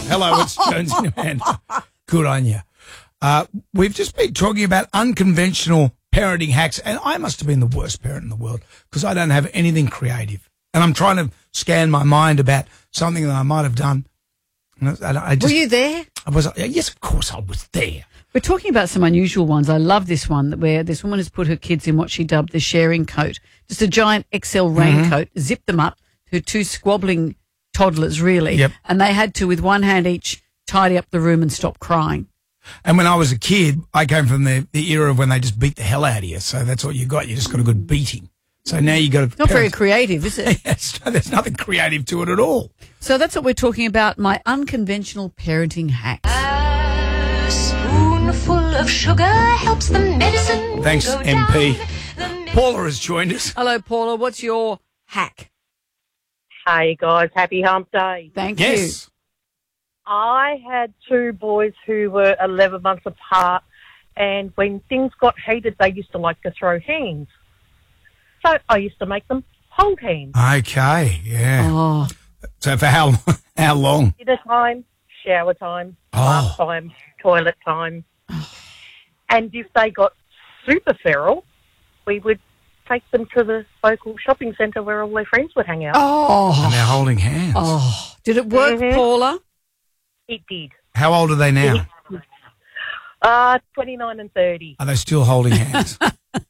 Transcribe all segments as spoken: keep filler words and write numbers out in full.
Hello, it's Jonesy and Amanda. Good on you. Uh, we've just been talking about unconventional parenting hacks, and I must have been the worst parent in the world because I don't have anything creative. And I'm trying to scan my mind about something that I might have done. And I, I just, Were you there? I was. Yes, of course I was there. We're talking about some unusual ones. I love this one where this woman has put her kids in what she dubbed the sharing coat. Just a giant X L raincoat, mm-hmm. zipped them up, her two squabbling toddlers, really. Yep. And they had to, with one hand each, tidy up the room and stop crying. And when I was a kid, I came from the, the era of when they just beat the hell out of you. So that's what you got. You just got a good beating. So now you got to... Not very creative, is it? Yes, there's nothing creative to it at all. So that's what we're talking about, my unconventional parenting hacks. A spoonful of sugar helps the medicine Thanks, go M P. down. Paula has joined us. Hello, Paula. What's your hack? Hey guys, happy hump day. Thank Yes. you. I had two boys who were eleven months apart, and when things got heated, they used to like to throw hands. So I used to make them hold hands. Okay, yeah. Oh, So for how how long? Dinner time, shower time, Oh. bath time, toilet time. And if they got super feral, we would take them to the local shopping centre where all their friends would hang out. And oh, they're holding hands. oh. Did it work, Mhm. Paula? It did. How old are they now? Uh, twenty-nine and thirty. Are they still holding hands?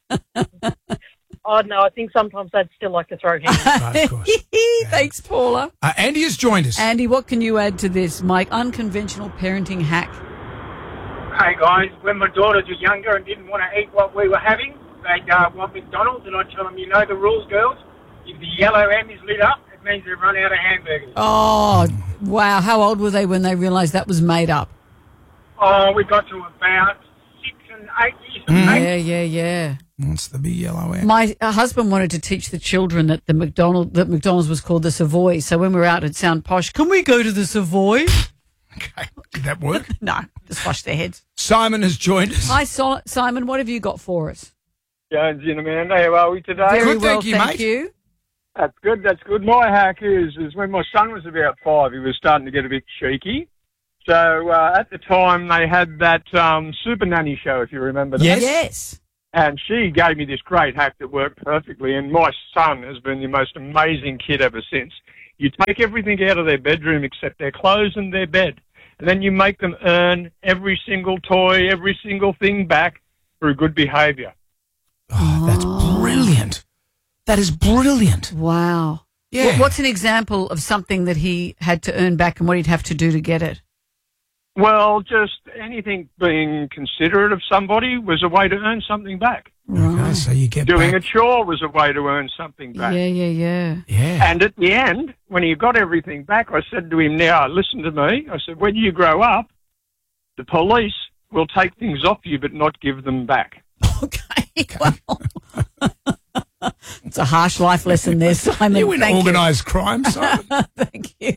Oh, no, I think sometimes they'd still like to throw hands. Right, of course. Thanks, Paula. Uh, Andy has joined us. Andy, what can you add to this, my unconventional parenting hack? Hey guys, when my daughters were younger and didn't want to eat what we were having, they'd uh, want McDonald's, and I'd tell them, you know the rules, girls. If the yellow M is lit up, it means they've run out of hamburgers. Oh, wow. How old were they when they realised that was made up? Oh, we got to about six and eight years of age. Yeah, yeah, yeah. What's the big yellow ant? My uh, husband wanted to teach the children that the McDonald that McDonald's was called the Savoy. So when we were out, it'd sound posh. Can we go to the Savoy? Okay, did that work? No, just wash their heads. Simon has joined us. Hi, so- Simon. What have you got for us? Jonesy and Amanda, how are we today? Very Good, well, thank you, thank mate. you. That's good, that's good. My hack is, is when my son was about five, he was starting to get a bit cheeky. So uh, at the time, they had that um, Super Nanny show, if you remember that. Yes. Yes. And she gave me this great hack that worked perfectly, and my son has been the most amazing kid ever since. You take everything out of their bedroom except their clothes and their bed, and then you make them earn every single toy, every single thing back through good behaviour. Oh, that's brilliant. That is brilliant. Wow. Yeah. Wh- What's an example of something that he had to earn back and what he'd have to do to get it? Well, just anything being considerate of somebody was a way to earn something back. Okay, so you get Doing back. a chore was a way to earn something back. Yeah, yeah, yeah. Yeah. And at the end, when he got everything back, I said to him, now, listen to me. I said, when you grow up, the police will take things off you but not give them back. Okay. Well, it's a harsh life lesson there, Simon. You in Thank organised crime, Simon. you. Thank you.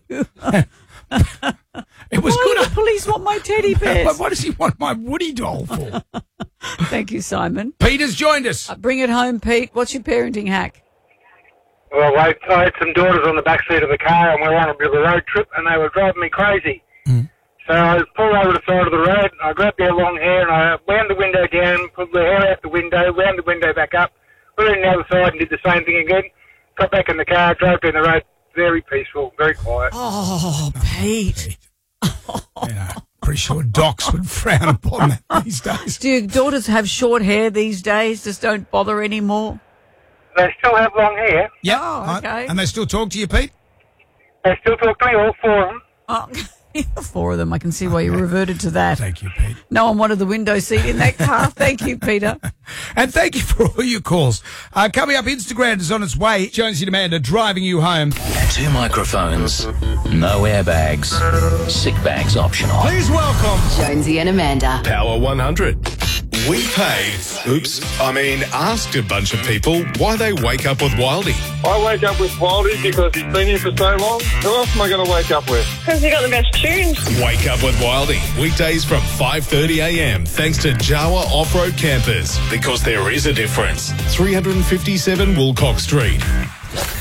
It was Why good. do the police want my teddy But bears? what does he want my Woody doll for? Thank you, Simon. Peter's joined us. Uh, bring it home, Pete. What's your parenting hack? Well, I, I had some daughters on the back seat of the car, and we were on a bit of a road trip, and they were driving me crazy. Mm. So I pulled over the side of the road, and I grabbed their long hair, and I wound the window down, put the hair out the window, wound the window back up, put it on the other side, and did the same thing again. Got back in the car, drove down the road, very peaceful, very quiet. Oh, Pete. You know, pretty sure docs would frown upon that these days. Do your daughters have short hair these days? Just don't bother anymore? They still have long hair. Yeah. Oh, okay. And they still talk to you, Pete? They still talk to me, all four of them. Oh, four of them. I can see why you reverted to that. Thank you, Pete. No one wanted the window seat in that car. Thank you, Peter. And thank you for all your calls. Uh, coming up, Instagram is on its way. Jonesy and Amanda driving you home. Two microphones, no airbags, sick bags optional. Please welcome. Jonesy and Amanda. Power one hundred. We paid, oops, I mean asked a bunch of people why they wake up with Wildy. I wake up with Wildy because he's been here for so long. Who else am I going to wake up with? Because you got the best tunes. Wake up with Wildy, weekdays from five thirty a m thanks to Jawa Off-Road Campers, because there is a difference. three fifty-seven Woolcock Street.